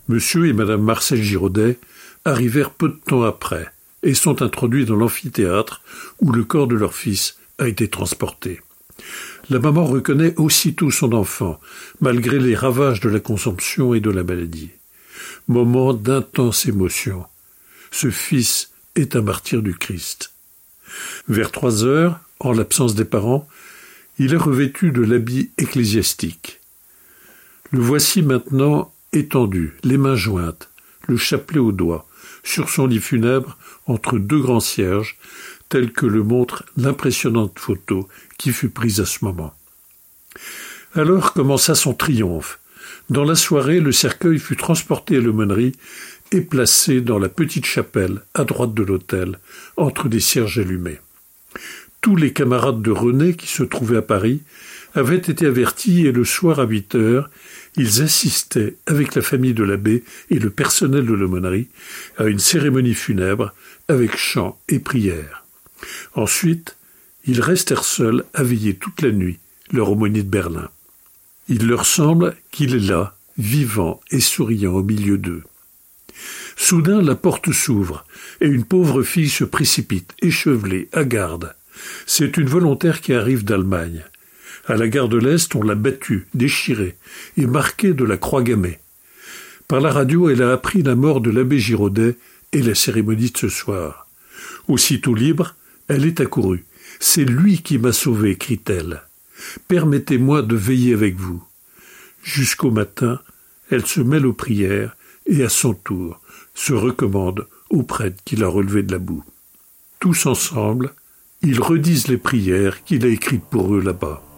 Monsieur et madame Marcel Giraudet arrivèrent peu de temps après et sont introduits dans l'amphithéâtre où le corps de leur fils a été transporté. La maman reconnaît aussitôt son enfant, malgré les ravages de la consomption et de la maladie. Moment d'intense émotion. Ce fils est un martyr du Christ. Vers 3 heures, en l'absence des parents, il est revêtu de l'habit ecclésiastique. Le voici maintenant étendu, les mains jointes, le chapelet au doigt, sur son lit funèbre entre 2 grands cierges, tel que le montre l'impressionnante photo qui fut prise à ce moment. Alors commença son triomphe. Dans la soirée, le cercueil fut transporté à l'aumônerie et placé dans la petite chapelle à droite de l'autel, entre des cierges allumés. Tous les camarades de René qui se trouvaient à Paris avaient été avertis et le soir à 8 heures, ils assistaient avec la famille de l'abbé et le personnel de l'aumônerie à une cérémonie funèbre avec chants et prières. Ensuite, ils restèrent seuls à veiller toute la nuit leur aumônier de Berlin. Il leur semble qu'il est là, vivant et souriant au milieu d'eux. Soudain, la porte s'ouvre et une pauvre fille se précipite, échevelée, hagarde. C'est une volontaire qui arrive d'Allemagne. À la gare de l'Est, on l'a battue, déchirée et marquée de la croix gammée. Par la radio, elle a appris la mort de l'abbé Giraudet et la cérémonie de ce soir. Aussitôt libre, elle est accourue. « C'est lui qui m'a sauvée », crie-t-elle. « Permettez-moi de veiller avec vous. » Jusqu'au matin, elle se mêle aux prières et à son tour se recommande au prêtre qui l'a relevé de la boue. Tous ensemble, ils redisent les prières qu'il a écrites pour eux là-bas.